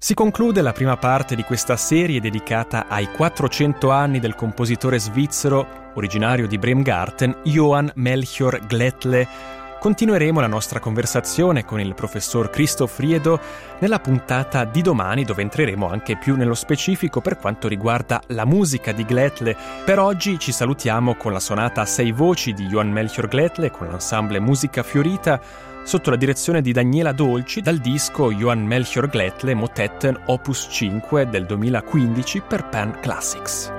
Si conclude la prima parte di questa serie dedicata ai 400 anni del compositore svizzero, originario di Bremgarten, Johann Melchior Glättle. Continueremo la nostra conversazione con il professor Christoph Riedo nella puntata di domani, dove entreremo anche più nello specifico per quanto riguarda la musica di Glättle. Per oggi ci salutiamo con la sonata a 6 voci di Johann Melchior Glättle con l'ensemble Musica Fiorita sotto la direzione di Daniela Dolci dal disco Johann Melchior Glättle Motetten Opus 5 del 2015 per Pan Classics.